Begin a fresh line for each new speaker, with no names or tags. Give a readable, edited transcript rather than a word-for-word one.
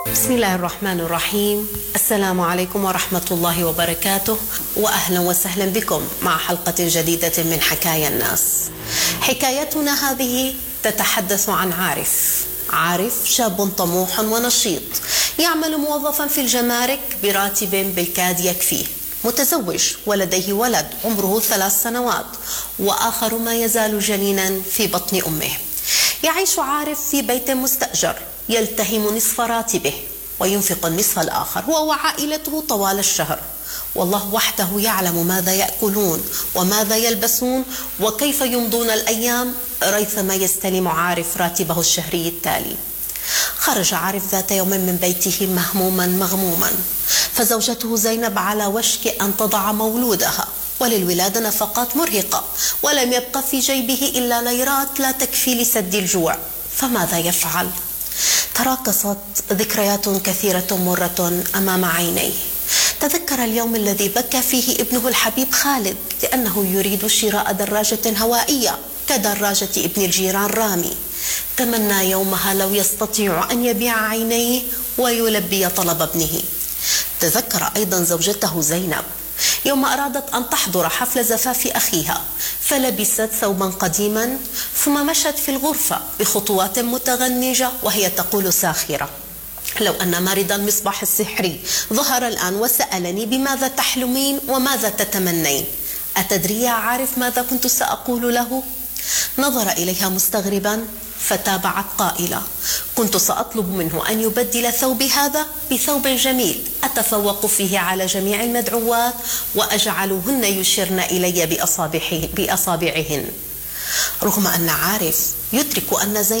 بسم الله الرحمن الرحيم. السلام عليكم ورحمة الله وبركاته، وأهلا وسهلا بكم مع حلقة جديدة من حكايا الناس. حكايتنا هذه تتحدث عن عارف شاب طموح ونشيط، يعمل موظفا في الجمارك براتب بالكاد يكفيه، متزوج ولديه ولد عمره 3 سنوات، وآخر ما يزال جنينا في بطن أمه. يعيش عارف في بيت مستأجر يلتهم نصف راتبه وينفق النصف الآخر هو وعائلته طوال الشهر، والله وحده يعلم ماذا يأكلون وماذا يلبسون وكيف يمضون الأيام ريثما يستلم عارف راتبه الشهري التالي. خرج عارف ذات يوم من بيته مهموما مغموما، فزوجته زينب على وشك أن تضع مولودها، وللولادة نفقات مرهقة، ولم يبق في جيبه إلا ليرات لا تكفي لسد الجوع، فماذا يفعل؟ تراكصت ذكريات كثيرة مرة أمام عينيه. تذكر اليوم الذي بكى فيه ابنه الحبيب خالد لأنه يريد شراء دراجة هوائية كدراجة ابن الجيران رامي. تمنى يومها لو يستطيع أن يبيع عينيه ويلبي طلب ابنه. تذكر أيضا زوجته زينب يوم أرادت أن تحضر حفل زفاف أخيها، فلبست ثوبا قديما ثم مشت في الغرفة بخطوات متغنجة وهي تقول ساخرة: لو أن مارد المصباح السحري ظهر الآن وسألني بماذا تحلمين وماذا تتمنين، أتدري يا عارف ماذا كنت سأقول له؟ نظر إليها مستغربا فتابعت قائلة: كنت سأطلب منه أن يبدل ثوبي هذا بثوب جميل أتفوق فيه على جميع المدعوات وأجعلهن يشرن إلي بأصابعهن. رغم أن عارف يدرك أن زينب